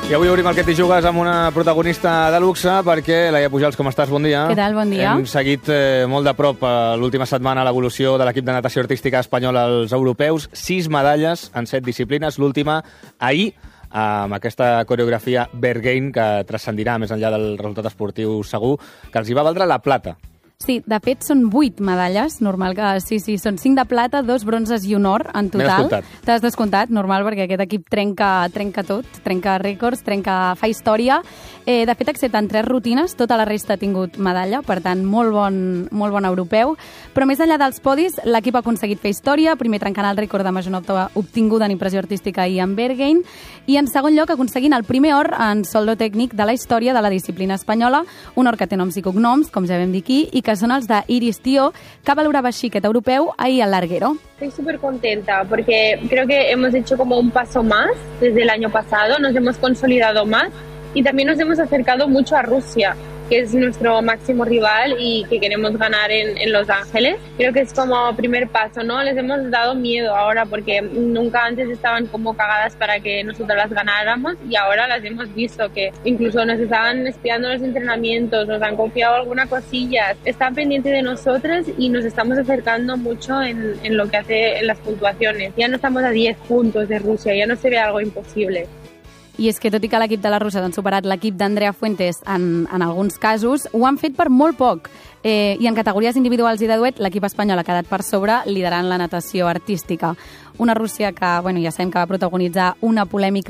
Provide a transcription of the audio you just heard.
I avui obrim el Que t'hi jugues amb una protagonista de luxe, perquè, Laia Pujals, com estàs? Bon dia. Què tal? Bon dia. Hem seguit molt de prop l'última setmana l'evolució de l'equip de natació artística espanyol als europeus. 6 medalles en 7 disciplines, l'última ahir, amb aquesta coreografia Berghain, que transcendirà més enllà del resultat esportiu segur, que els hi va valdre la plata. Sí, de fet són 8 medalles, normal que sí, són 5 de plata, 2 bronzes i un or en total. T'has descomptat, normal, perquè aquest equip trenca tot, trenca rècords, fa història. De fet, excepte en 3 rutines, tota la resta ha tingut medalla, per tant, molt bon europeu. Però més enllà dels podis, l'equip ha aconseguit fer història, primer trencant el rècord de major nota obtinguda en impressió artística i en Berghain, i en segon lloc aconseguint el primer or en soldo tècnic de la història de la disciplina espanyola, un or que té noms i cognoms, com ja vam dir aquí, i que son els de Iris Tío, que valorava així aquest europeu ahir al Larguero. Estoy súper contenta porque creo que hemos hecho como un paso más desde el año pasado, nos hemos consolidado más y también nos hemos acercado mucho a Rusia, que es nuestro máximo rival y que queremos ganar en Los Ángeles. Creo que es como primer paso, ¿no? Les hemos dado miedo ahora porque nunca antes estaban como cagadas para que nosotros las ganáramos y ahora las hemos visto, que incluso nos estaban espiando los entrenamientos, nos han confiado alguna cosilla, están pendientes de nosotras y nos estamos acercando mucho en lo que hace en las puntuaciones. Ya no estamos a 10 puntos de Rusia, ya no se ve algo imposible. I és que tot i que l'equip de la Russa han superat l'equip d'Andrea Fuentes en alguns casos, ho han fet per molt poc. I en categories individuals i de duet, l'equip espanyol ha quedat per sobre, liderant la natació artística. Una Rússia que, ja sabem que va protagonitzar una polèmica